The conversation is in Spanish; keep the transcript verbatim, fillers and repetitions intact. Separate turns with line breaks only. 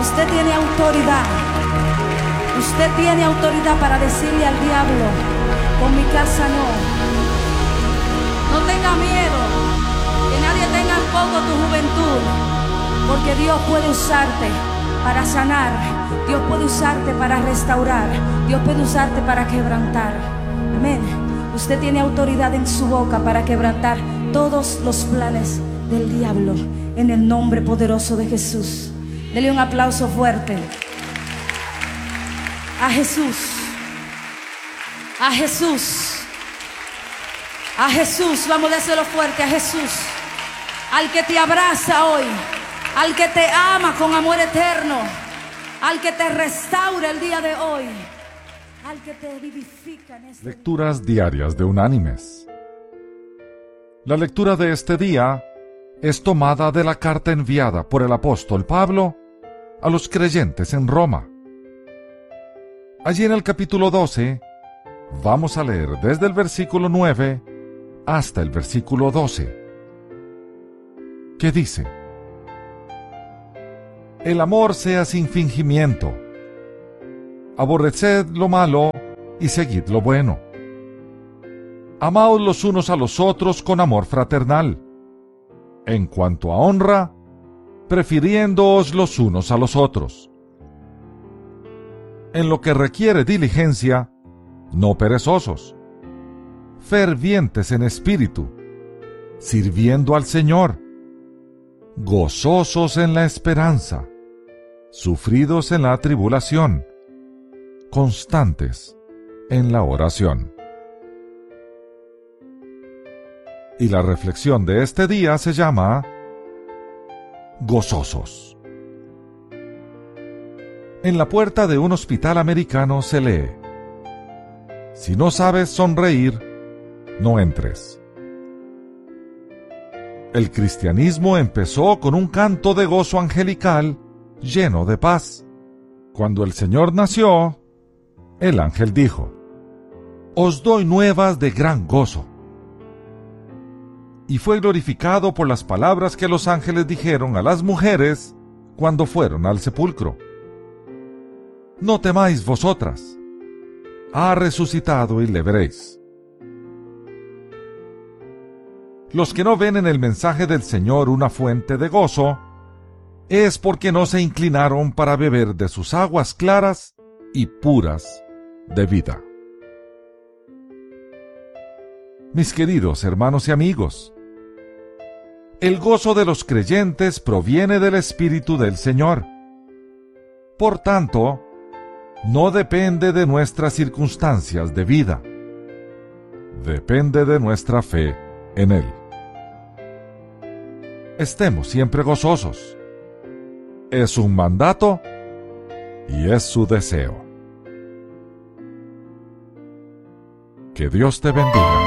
Usted tiene autoridad. Usted tiene autoridad para decirle al diablo: con mi casa no. No tenga miedo, que nadie tenga en poco tu juventud, porque Dios puede usarte para sanar, Dios puede usarte para restaurar, Dios puede usarte para quebrantar. Amén. Usted tiene autoridad en su boca para quebrantar todos los planes del diablo, en el nombre poderoso de Jesús. Dele un aplauso fuerte a Jesús, a Jesús, a Jesús. Vamos a decirlo fuerte: a Jesús, al que te abraza hoy, al que te ama con amor eterno, al que te restaura el día de hoy, al que te vivifica en este
Lecturas diarias de Unánimes. La lectura de este día es tomada de la carta enviada por el apóstol Pablo a los creyentes en Roma. Allí en el capítulo doce, vamos a leer desde el versículo nueve hasta el versículo doce, que dice: El amor sea sin fingimiento. Aborreced lo malo y seguid lo bueno. Amaos los unos a los otros con amor fraternal. En cuanto a honra, prefiriéndoos los unos a los otros. En lo que requiere diligencia, no perezosos, fervientes en espíritu, sirviendo al Señor, gozosos en la esperanza, sufridos en la tribulación, constantes en la oración. Y la reflexión de este día se llama Gozosos. En la puerta de un hospital americano se lee: Si no sabes sonreír, no entres. El cristianismo empezó con un canto de gozo angelical lleno de paz. Cuando el Señor nació, el ángel dijo: Os doy nuevas de gran gozo. Y fue glorificado por las palabras que los ángeles dijeron a las mujeres cuando fueron al sepulcro: No temáis vosotras, ha resucitado y le veréis. Los que no ven en el mensaje del Señor una fuente de gozo, es porque no se inclinaron para beber de sus aguas claras y puras de vida. Mis queridos hermanos y amigos, el gozo de los creyentes proviene del Espíritu del Señor. Por tanto, no depende de nuestras circunstancias de vida. Depende de nuestra fe en Él. Estemos siempre gozosos. Es un mandato y es su deseo. Que Dios te bendiga.